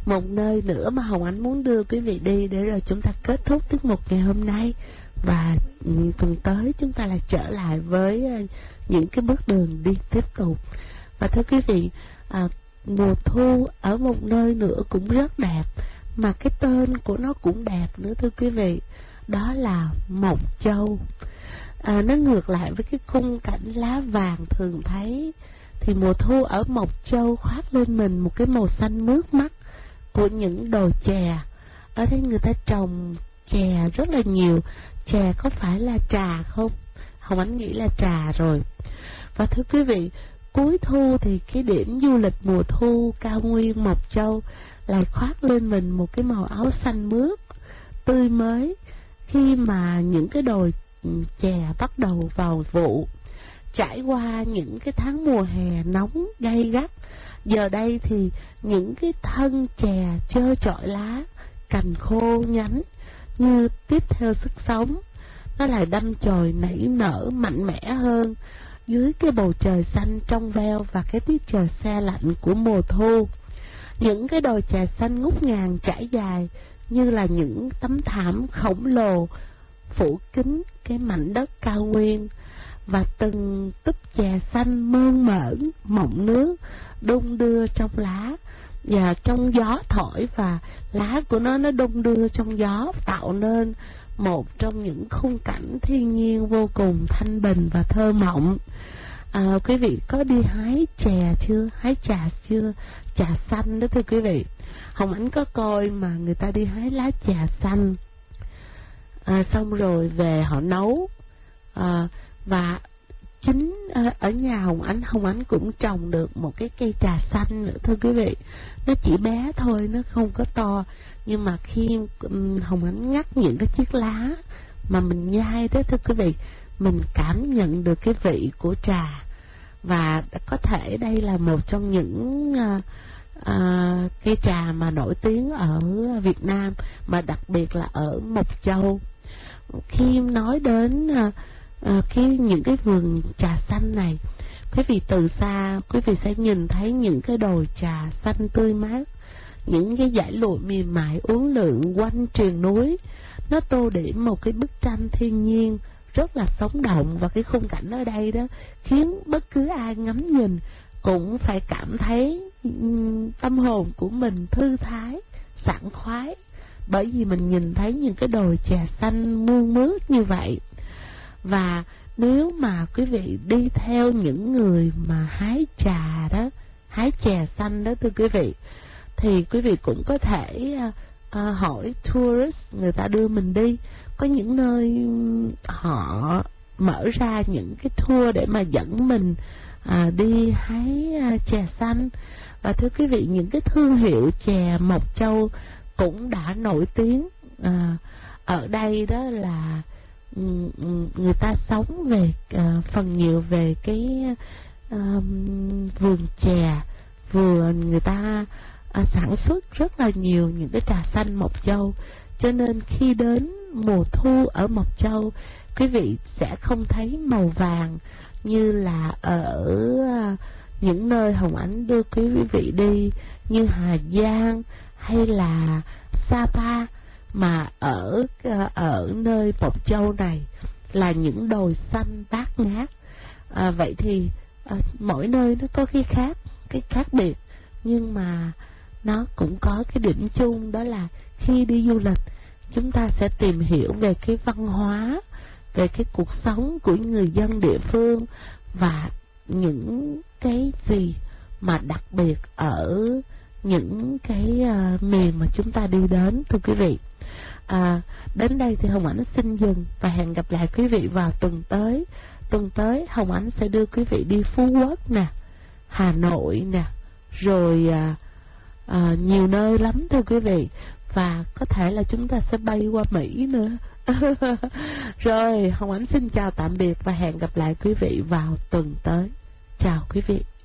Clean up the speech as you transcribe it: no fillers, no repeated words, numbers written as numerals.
một nơi nữa mà Hồng Ánh muốn đưa quý vị đi để rồi chúng ta kết thúc tiết mục ngày hôm nay. Và tuần tới chúng ta lại trở lại với những cái bước đường đi tiếp tục. Và thưa quý vị, mùa thu ở một nơi nữa cũng rất đẹp, mà cái tên của nó cũng đẹp nữa thưa quý vị. Đó là Mộc Châu. Nó ngược lại với cái khung cảnh lá vàng thường thấy, thì mùa thu ở Mộc Châu khoác lên mình một cái màu xanh mướt mắt của những đồi chè. Ở đây người ta trồng chè rất là nhiều. Chè có phải là trà không? Hồng Ánh nghĩ là trà rồi. Và thưa quý vị, cuối thu thì cái điểm du lịch mùa thu cao nguyên Mộc Châu lại khoác lên mình một cái màu áo xanh mướt tươi mới, khi mà những cái đồi chè bắt đầu vào vụ. Trải qua những cái tháng mùa hè nóng gay gắt, giờ đây thì những cái thân chè trơ trọi lá, cành khô nhánh như tiếp theo sức sống, nó lại đâm chồi nảy nở mạnh mẽ hơn dưới cái bầu trời xanh trong veo và cái tiết trời se lạnh của mùa thu. Những cái đồi chè xanh ngút ngàn trải dài như là những tấm thảm khổng lồ phủ kín cái mảnh đất cao nguyên, và từng túp chè xanh mơn mởn mọng nước đung đưa trong lá và trong gió thổi, và lá của nó đung đưa trong gió, tạo nên một trong những khung cảnh thiên nhiên vô cùng thanh bình và thơ mộng. Quý vị có đi hái chè chưa? Hái trà chưa? Trà xanh đó thưa quý vị. Hồng Ánh có coi mà người ta đi hái lá trà xanh, xong rồi về họ nấu. Và chính ở nhà Hồng Ánh cũng trồng được một cái cây trà xanh nữa thưa quý vị. Nó chỉ bé thôi, nó không có to, nhưng mà khi Hồng Ánh ngắt những cái chiếc lá mà mình nhai đó thưa quý vị, mình cảm nhận được cái vị của trà. Và có thể đây là một trong những cây trà mà nổi tiếng ở Việt Nam, mà đặc biệt là ở Mộc Châu. Khi nói đến những cái vườn trà xanh này, quý vị từ xa quý vị sẽ nhìn thấy những cái đồi trà xanh tươi mát, những cái dải lụa mềm mại uốn lượn quanh triền núi. Nó tô điểm một cái bức tranh thiên nhiên rất là sống động, và cái khung cảnh ở đây đó khiến bất cứ ai ngắm nhìn cũng phải cảm thấy tâm hồn của mình thư thái, sảng khoái, bởi vì mình nhìn thấy những cái đồi chè xanh mơn mướt như vậy. Và nếu mà quý vị đi theo những người mà hái trà đó, hái chè xanh đó thưa quý vị, thì quý vị cũng có thể hỏi tourist, người ta đưa mình đi. Có những nơi họ mở ra những cái tour để mà dẫn mình đi hái chè xanh. Và thưa quý vị, những cái thương hiệu chè Mộc Châu cũng đã nổi tiếng. Ở đây đó là người ta sống về phần nhiều về cái vườn chè, vườn người ta sản xuất rất là nhiều những cái trà xanh Mộc Châu. Cho nên khi đến mùa thu ở Mộc Châu, quý vị sẽ không thấy màu vàng như là ở những nơi Hồng Ánh đưa quý vị đi như Hà Giang hay là Sapa, mà ở nơi Mộc Châu này là những đồi xanh bát ngát. Vậy thì mỗi nơi nó có cái khác biệt, nhưng mà nó cũng có cái điểm chung, đó là khi đi du lịch chúng ta sẽ tìm hiểu về cái văn hóa, về cái cuộc sống của người dân địa phương, và những cái gì mà đặc biệt ở những cái miền mà chúng ta đi đến thưa quý vị. Đến đây thì Hồng Ánh xin dừng và hẹn gặp lại quý vị vào tuần tới. Tuần tới Hồng Ánh sẽ đưa quý vị đi Phú Quốc nè, Hà Nội nè, rồi nhiều nơi lắm thưa quý vị. Và có thể là chúng ta sẽ bay qua Mỹ nữa. Rồi Hồng Ánh xin chào tạm biệt và hẹn gặp lại quý vị vào tuần tới. Chào quý vị.